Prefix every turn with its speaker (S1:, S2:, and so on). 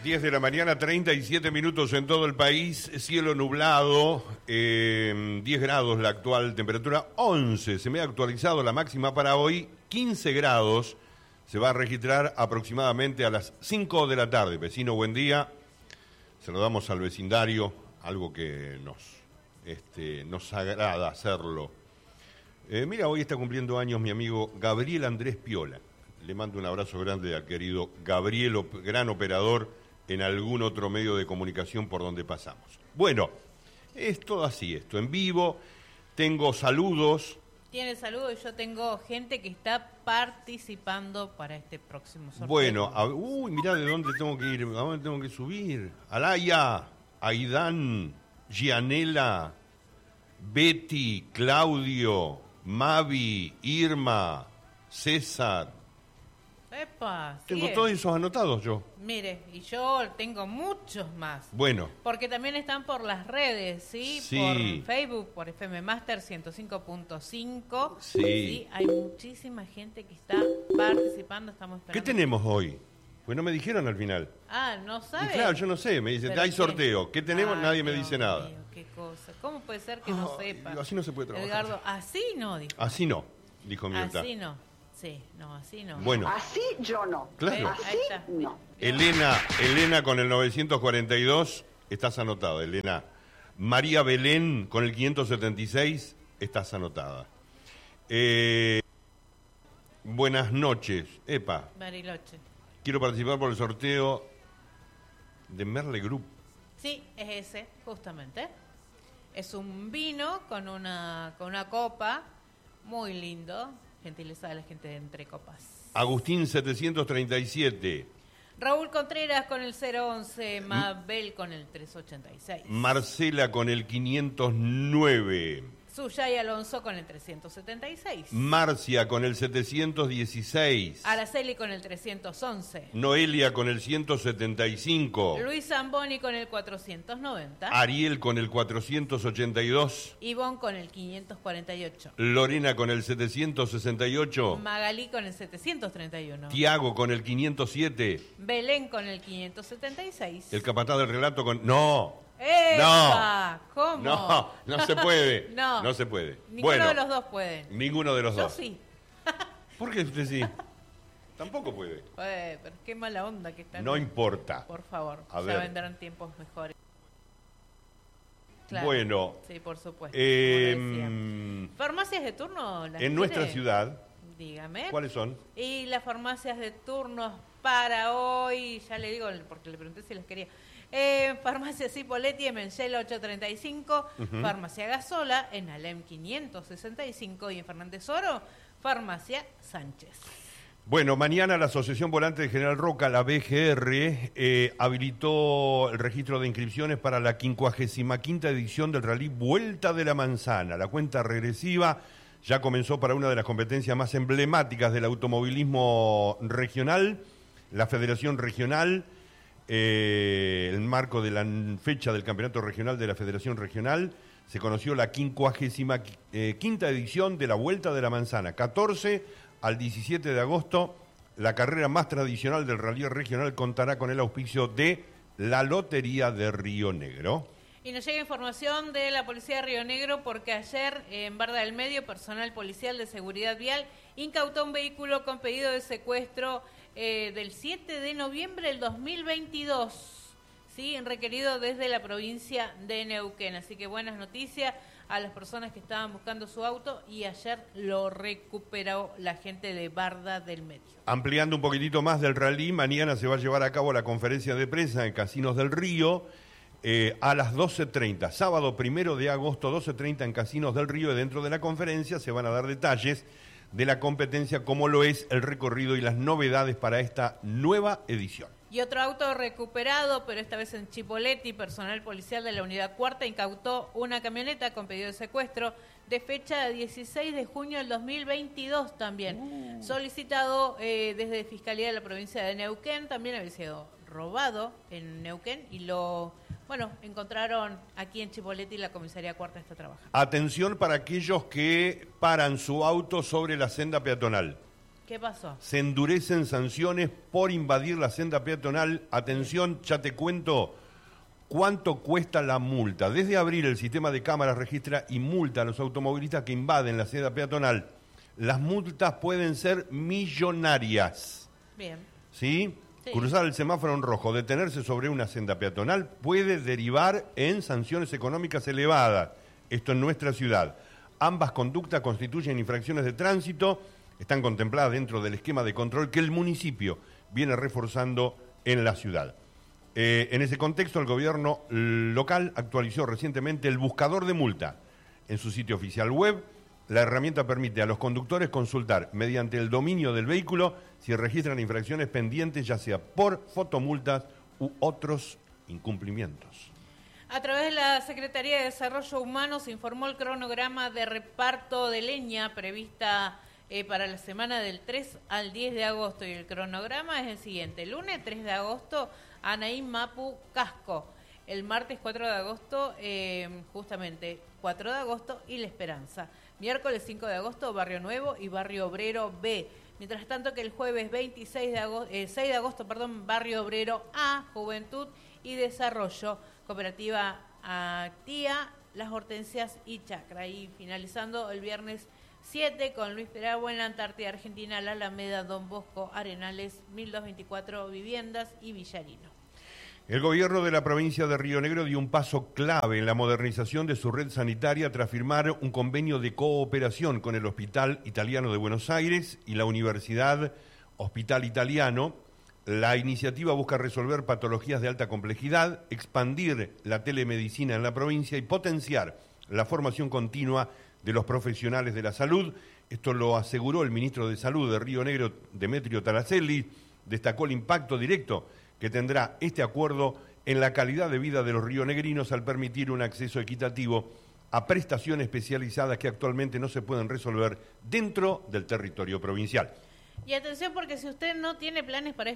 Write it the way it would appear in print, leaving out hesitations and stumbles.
S1: 10 de la mañana, 37 minutos en todo el país, cielo nublado, 10 grados la actual temperatura, 11, se me ha actualizado la máxima para hoy, 15 grados, se va a registrar aproximadamente a las 5 de la tarde. Vecino, buen día, saludamos al vecindario, algo que nos agrada hacerlo. Mira, hoy está cumpliendo años mi amigo Gabriel Andrés Piola, le mando un abrazo grande al querido Gabriel, gran operador en algún otro medio de comunicación por donde pasamos. Bueno, es todo así esto, en vivo, tengo saludos.
S2: Tiene saludos y yo tengo gente que está participando para este próximo sorteo.
S1: Bueno, mirá de dónde tengo que ir, a dónde tengo que subir. Alaya, Aidán, Gianela, Betty, Claudio, Mavi, Irma, César.
S2: Epa,
S1: Tengo todos esos anotados yo.
S2: Mire, y yo tengo muchos más.
S1: Bueno.
S2: Porque también están por las redes, ¿sí?
S1: Sí.
S2: Por Facebook, por FM Master 105.5.
S1: Sí.
S2: Hay muchísima gente que está participando, estamos esperando.
S1: ¿Qué tenemos hoy? Pues no me dijeron al final.
S2: Ah, ¿no sabe?
S1: Y claro, yo no sé, me dicen, hay sorteo. ¿Qué tenemos? Nadie me dice nada.
S2: Mío, qué cosa. ¿Cómo puede ser que no sepa?
S1: Así no se puede trabajar.
S2: Edgardo, así no, dijo.
S1: Así no, dijo Mirta.
S2: Así no. Sí, no, así no.
S1: Bueno.
S3: Así yo no.
S1: Claro.
S3: Así no.
S1: Elena con el 942, estás anotada, Elena. María Belén con el 576, estás anotada. Buenas noches. Epa.
S2: Bariloche.
S1: Quiero participar por el sorteo de Merle Group.
S2: Sí, es ese, justamente. Es un vino con una copa, muy lindo. Gentileza de la gente de Entre Copas.
S1: Agustín 737.
S2: Raúl Contreras con el 011, Mabel con el 386.
S1: Marcela con el 509.
S2: Suyay Alonso con el 376.
S1: Marcia con el 716.
S2: Araceli con el 311.
S1: Noelia con el 175.
S2: Luis Zamboni con el 490.
S1: Ariel con el 482.
S2: Ivonne con el 548.
S1: Lorena con el 768.
S2: Magalí con el 731.
S1: Tiago con el 507.
S2: Belén con el 576.
S1: El capataz del relato con... ¡No!
S2: ¡Epa! ¿Cómo?
S1: No se puede.
S2: No.
S1: No se puede.
S2: Ninguno de los dos puede.
S1: Ninguno de los
S2: Yo
S1: dos.
S2: sí.
S1: ¿Por qué usted sí? Tampoco puede.
S2: Pero qué mala onda que están.
S1: No importa.
S2: Por favor,
S1: A
S2: ya
S1: ver.
S2: vendrán tiempos mejores. Claro.
S1: Bueno.
S2: Sí, por supuesto. Como decía. ¿Farmacias de turno?
S1: En nuestra ciudad.
S2: Dígame.
S1: ¿Cuáles son?
S2: Y las farmacias de turnos para hoy, ya le digo, porque le pregunté si las quería. Farmacia Cipoletti en Menchela 835, Farmacia Gasola en Alem 565 y en Fernández Oro, Farmacia Sánchez.
S1: Bueno, mañana la Asociación Volante de General Roca, la BGR, habilitó el registro de inscripciones para la 55ª edición del Rally Vuelta de la Manzana. La cuenta regresiva ya comenzó para una de las competencias más emblemáticas del automovilismo regional, la Federación Regional. El marco de la fecha del Campeonato Regional de la Federación Regional se conoció la 55ª edición de la Vuelta de la Manzana, 14 al 17 de agosto. La carrera más tradicional del rally regional contará con el auspicio de la Lotería de Río Negro.
S2: Y nos llega información de la Policía de Río Negro porque ayer en Barda del Medio, personal policial de seguridad vial incautó un vehículo con pedido de secuestro del 7 de noviembre del 2022, ¿sí? Requerido desde la provincia de Neuquén. Así que buenas noticias a las personas que estaban buscando su auto y ayer lo recuperó la gente de Barda del Medio.
S1: Ampliando un poquitito más del rally, mañana se va a llevar a cabo la conferencia de prensa en Casinos del Río a las 12:30. Sábado 1 de agosto, 12:30 en Casinos del Río, y dentro de la conferencia se van a dar detalles de la competencia, como lo es el recorrido y las novedades para esta nueva edición.
S2: Y otro auto recuperado, pero esta vez en Chipoleti, personal policial de la Unidad Cuarta incautó una camioneta con pedido de secuestro de fecha 16 de junio del 2022 también. Solicitado desde Fiscalía de la provincia de Neuquén, también había sido robado en Neuquén y lo encontraron aquí en Chipoleti y la comisaría Cuarta está trabajando.
S1: Atención para aquellos que paran su auto sobre la senda peatonal.
S2: ¿Qué pasó?
S1: Se endurecen sanciones por invadir la senda peatonal. Atención, ya te cuento cuánto cuesta la multa. Desde abril el sistema de cámaras registra y multa a los automovilistas que invaden la senda peatonal. Las multas pueden ser millonarias.
S2: Bien.
S1: ¿Sí?
S2: Sí.
S1: Cruzar el semáforo en rojo, detenerse sobre una senda peatonal puede derivar en sanciones económicas elevadas. Esto en nuestra ciudad. Ambas conductas constituyen infracciones de tránsito, están contempladas dentro del esquema de control que el municipio viene reforzando en la ciudad. En ese contexto, el gobierno local actualizó recientemente el buscador de multa. En su sitio oficial web, la herramienta permite a los conductores consultar mediante el dominio del vehículo si registran infracciones pendientes, ya sea por fotomultas u otros incumplimientos.
S2: A través de la Secretaría de Desarrollo Humano se informó el cronograma de reparto de leña prevista para la semana del 3 al 10 de agosto. Y el cronograma es el siguiente. El lunes 3 de agosto, Anaí, Mapu, Casco. El martes 4 de agosto, justamente 4 de agosto y La Esperanza. Miércoles 5 de agosto, Barrio Nuevo y Barrio Obrero B. Mientras tanto que el jueves 6 de agosto, Barrio Obrero A, Juventud y Desarrollo, Cooperativa Actía, Las Hortensias y Chacra. Y finalizando el viernes 7 con Luis Peragua en la Antártida Argentina, La Alameda, Don Bosco, Arenales, 1224 Viviendas y Villarino.
S1: El gobierno de la provincia de Río Negro dio un paso clave en la modernización de su red sanitaria tras firmar un convenio de cooperación con el Hospital Italiano de Buenos Aires y la Universidad Hospital Italiano. La iniciativa busca resolver patologías de alta complejidad, expandir la telemedicina en la provincia y potenciar la formación continua de los profesionales de la salud. Esto lo aseguró el ministro de Salud de Río Negro, Demetrio Taracelli. Destacó el impacto directo que tendrá este acuerdo en la calidad de vida de los rionegrinos al permitir un acceso equitativo a prestaciones especializadas que actualmente no se pueden resolver dentro del territorio provincial.
S2: Y atención, porque si usted no tiene planes para